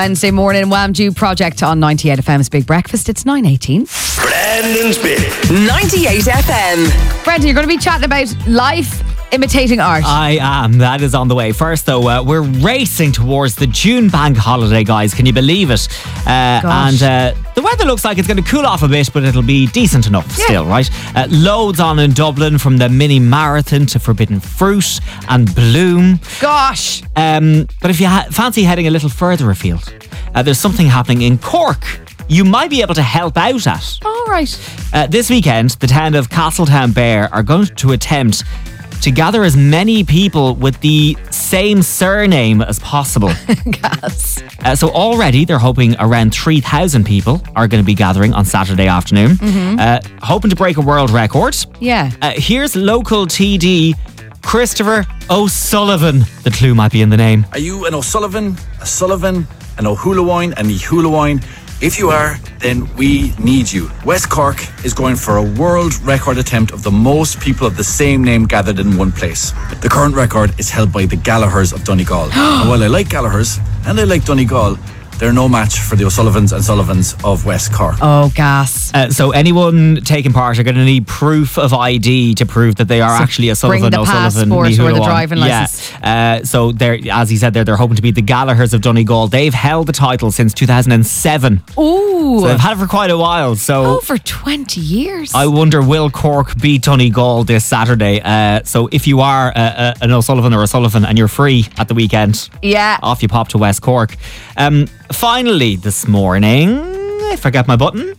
Wednesday morning, Wham Due Project on 98 FM's Big Breakfast. It's 9:18. Brandon's Bit. 98 FM. Brendan, you're going to be chatting about life imitating art. I am. That is on the way. First, though, we're racing towards the June bank holiday, guys. Can you believe it? And the weather looks like it's going to cool off a bit, but it'll be decent enough still, right? Loads on in Dublin, from the mini marathon to Forbidden Fruit and Bloom. Gosh. But if you fancy heading a little further afield, there's something happening in Cork you might be able to help out at. All right. This weekend, the town of Castletown Bear are going to attempt to gather as many people with the same surname as possible. Gas. So already they're hoping around 3,000 people are going to be gathering on Saturday afternoon, hoping to break a world record. Yeah. Here's local TD Christopher O'Sullivan. The clue might be in the name. Are you an O'Sullivan, a Sullivan, an O'Hulawine, an Ihulawine? If you are, then we need you. West Cork is going for a world record attempt of the most people of the same name gathered in one place. The current record is held by the Gallaghers of Donegal. And while I like Gallaghers and I like Donegal, they're no match for the O'Sullivans and Sullivans of West Cork. Oh, gas. So anyone taking part are going to need proof of ID to prove that they are actually a Sullivan, bring the O'Sullivan, passport or the Ihulawine. driving licence. So they're, as he said there, they're hoping to beat the Gallaghers of Donegal. They've held the title since 2007. Ooh. So they've had it for quite a while. So over 20 years. I wonder, will Cork beat Donegal this Saturday? So if you are an O'Sullivan or a Sullivan and you're free at the weekend, off you pop to West Cork. Finally this morning, I forgot my button.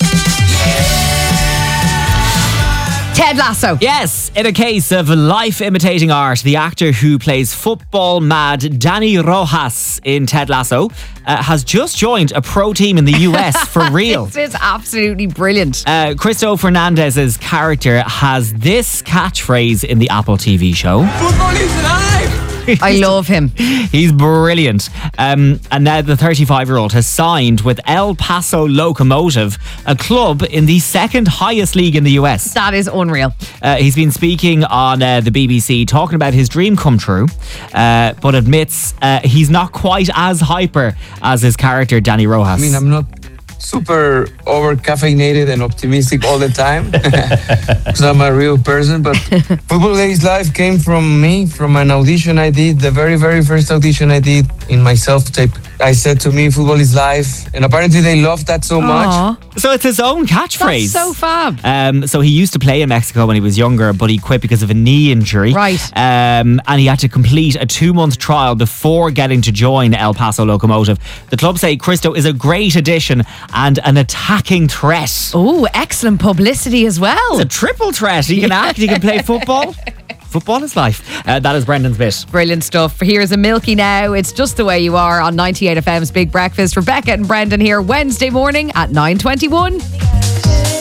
Ted Lasso. Yes, in a case of life imitating art, the actor who plays football mad Danny Rojas in Ted Lasso has just joined a pro team in the US for real. This is absolutely brilliant. Cristo Fernandez's character has this catchphrase in the Apple TV show. Football is alive! I love him. He's brilliant. And now the 35-year-old has signed with El Paso Locomotive, a club in the second highest league in the US. That is unreal. He's been speaking on the BBC, talking about his dream come true, but admits he's not quite as hyper as his character, Danny Rojas. I mean, I'm not super over-caffeinated and optimistic all the time because I'm a real person, but Football is Life came from me, from an audition I did, the very, very first audition I did in my self-tape. I said to me, football is life, and apparently they loved that so much. So it's his own catchphrase. That's so fab. So he used to play in Mexico when he was younger, but he quit because of a knee injury. Right. And he had to complete a 2-month trial before getting to join El Paso Locomotive. The club say Cristo is a great addition and an attacking threat. Oh, excellent publicity as well. It's a triple threat. He can act, he can play football. Football is life. That is Brendan's bit. Brilliant stuff. Here's a Milky now. It's Just the Way You Are on 98 FM's Big Breakfast. Rebecca and Brendan here Wednesday morning at 9:21.